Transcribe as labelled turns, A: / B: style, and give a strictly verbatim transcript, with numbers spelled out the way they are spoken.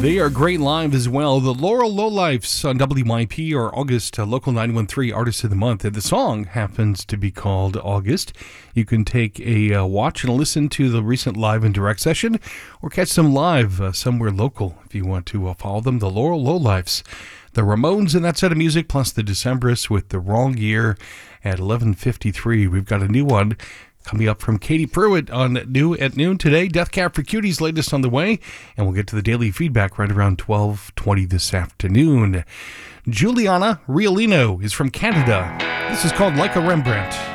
A: They are great live as well. The Laurel Lowlifes on W Y P are August uh, Local nine one three Artist of the Month. And the song happens to be called August. You can take a uh, watch and listen to the recent live and direct session or catch them live uh, somewhere local if you want to uh, follow them. The Laurel Lowlifes. The Ramones in that set of music, plus the Decemberists with The Wrong Year at eleven fifty-three. We've got a new one coming up from Katie Pruitt on New at Noon today. Death Cab for Cuties latest on the way, and we'll get to the daily feedback right around twelve twenty this afternoon. Juliana Riolino is from Canada. This is called Like a Rembrandt.